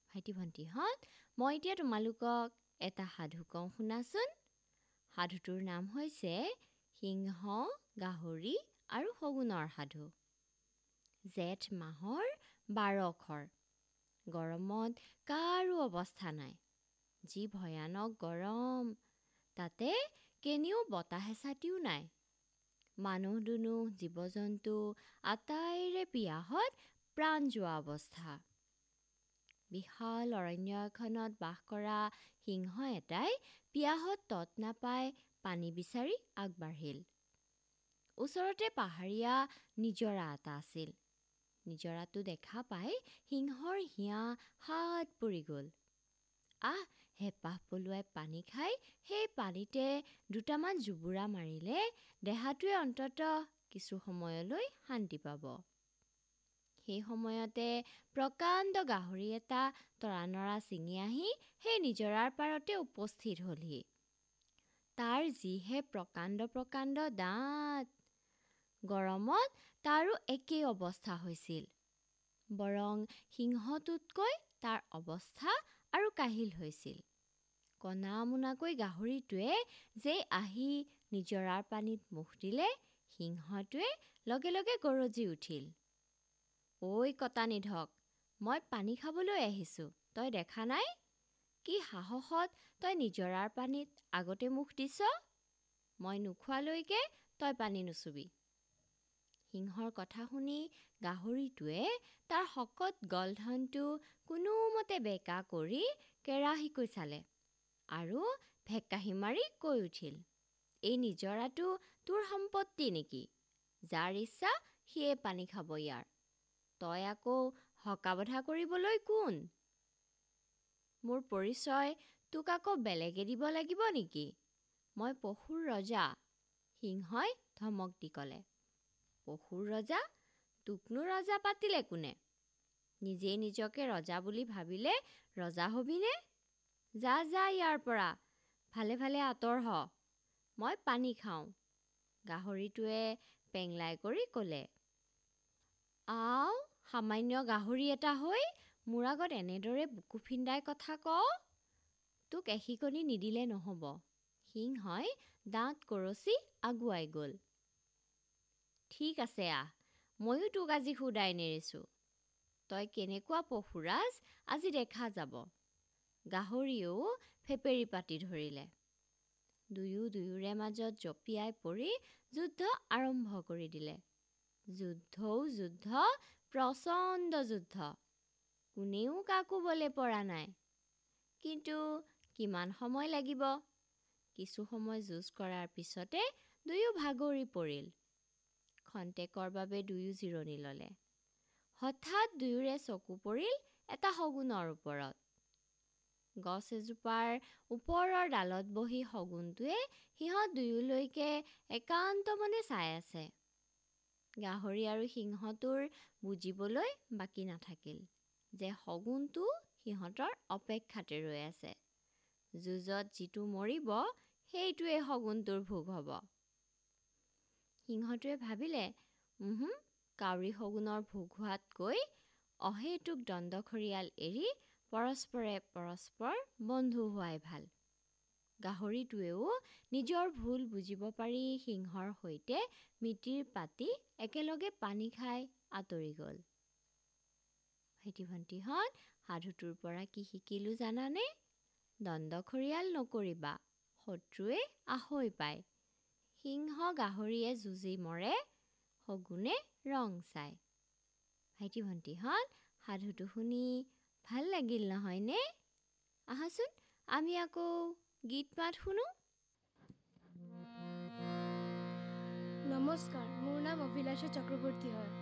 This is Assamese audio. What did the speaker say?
ভাইটি ভণ্টিহঁত, মই এতিয়া তোমালোকক এটা সাধু কওঁ শুনাচোন। সাধুটোৰ নাম হৈছে সিংহ, গাহৰি আৰু শগুনৰ সাধু। জেঠ মাহৰ 12 গৰমত কাৰো অৱস্থা নাই। যি ভয়ানক গৰম, তাতে কেনিও বতাহ এচাতিও নাই। মানুহ দুনুহ জীৱ জন্তু আটাইৰে পিয়াহত প্ৰাণ যোৱা অৱস্থা। বিশাল অৰণ্য এখনত বাস কৰা সিংহ এটাই পিয়াহত তত নাপাই পানী বিচাৰি আগবাঢ়িল। ওচৰতে পাহাৰীয়া নিজৰা এটা আছিল। নিজৰাটো দেখা পাই সিংহৰ হিয়া হাত পৰি গ'ল। হেঁপাহ পলুৱাই পানী খাই সেই পানীতে দুটামান জুবুৰা মাৰিলে দেহাটোৱে অন্ততঃ কিছু সময়লৈ শান্তি পাব। সেই সময়তে প্ৰকাণ্ড গাহৰি এটা তৰানৰা ছিঙি আহি সেই নিজৰাৰ পাৰতে উপস্থিত হ'লহি। তাৰ যিহে প্ৰকাণ্ড প্ৰকাণ্ড দাঁত! গৰমত তাৰো একেই অৱস্থা হৈছিল। বৰং সিংহটোতকৈ তাৰ অৱস্থা আৰু কাহিল হৈছিল। কণা মোনাকৈ গাহৰিটোৱে যেই আহি নিজৰাৰ পানীত মুখ দিলে, সিংহটোৱে লগে লগে গৰজি উঠিল। ঐ কটা নিধক, মই পানী খাবলৈ আহিছোঁ, তই দেখা নাই? কি সাহসত তই নিজৰাৰ পানীত আগতে মুখ দিছ? মই নোখোৱালৈকে তই পানী নুচুবি। সিংহৰ কথা শুনি গাহৰিটোৱে তাৰ শকত গলধনটো কোনোমতে বেঁকা কৰি কেৰাহীকৈ চালে আৰু ভেকাহি মাৰি কৈ উঠিল, এই নিজৰাটো তোৰ সম্পত্তি নেকি? যাৰ ইচ্ছা সিয়ে পানী খাব ইয়াৰ। তই আকৌ হকা-বধা কৰিবলৈ কোন? মোৰ পৰিচয় তোক আকৌ বেলেগে দিব লাগিব নেকি? মই পশুৰ ৰজা, সিংহই ধমক দি ক'লে। পশুৰ ৰজা? তোকনো ৰজা পাতিলে কোনে? নিজেই নিজকে ৰজা বুলি ভাবিলে ৰজা হবিনে? যা ইয়াৰ পৰা, ভালে ভালে আঁতৰ হ, মই পানী খাওঁ। গাহৰিটোৱে পেংলাই কৰি ক'লে। সামান্য গাহৰি এটা হৈ মোৰ আগত এনেদৰে বুকু ফিন্দাই কথা ক? তোক এশিকনি নিদিলে নহ'ব। সিংহই দাঁত কৰচি আগুৱাই গ'ল। ঠিক আছে ময়ো তোক আজি শুদাই নেৰিছোঁ। তই কেনেকুৱা পশুৰাজ আজি দেখা যাব। গাহৰিয়েও ফেপেৰি পাতি ধৰিলে। দুয়োৰে মাজত জঁপিয়াই পৰি যুদ্ধ আৰম্ভ কৰি দিলে। যুদ্ধও যুদ্ধ, প্ৰচণ্ড যুদ্ধ। কোনেও কাকো বলে পৰা নাই। কিন্তু কিমান সময় লাগিব? কিছু সময় যুঁজ কৰাৰ পিছতে দুয়ো ভাগৰি পৰিল। খন্তেকৰ বাবে দুয়ো জিৰণি ল'লে। হঠাৎ দুয়োৰে চকু পৰিল এটা শগুনৰ ওপৰত। গছ এজোপাৰ ওপৰৰ ডালত বহি শগুনটোৱে সিহঁত দুয়োলৈকে একান্ত মনে চাই আছে। গাহৰি আৰু সিংহটোৰ বুজিবলৈ বাকী নাথাকিল যে শগুনটো সিহঁতৰ অপেক্ষাতে ৰৈ আছে। যুঁজত যিটো মৰিব সেইটোৱে শগুনটোৰ ভোগ হ'ব। সিংহটোৱে ভাবিলে, কাউৰী শগুনৰ ভোগ হোৱাতকৈ অহেতুক দণ্ডখৰিয়াল এৰি পৰস্পৰ বন্ধু হোৱাই ভাল। গাহৰিটোৱেও নিজৰ ভুল বুজিব পাৰি সিংহৰ সৈতে মিতিৰ পাতি একেলগে পানী খাই আঁতৰি গ'ল। ভাইটি ভণ্টিহঁত, সাধুটোৰ পৰা কি শিকিলোঁ জানানে? দণ্ডখৰিয়াল নকৰিবা, শত্ৰুৱে আসৈ পায়। সিংহ গাহৰিয়ে যুঁজি মৰে, শগুনে ৰং চায়। ভাইটি ভণ্টিহঁত, সাধুটো শুনি ভাল লাগিল নহয়নে? আহাচোন আমি আকৌ গীত মাত শুনো। নমস্কাৰ, মোৰ নাম অভিলাষা চক্ৰৱৰ্তী হয়।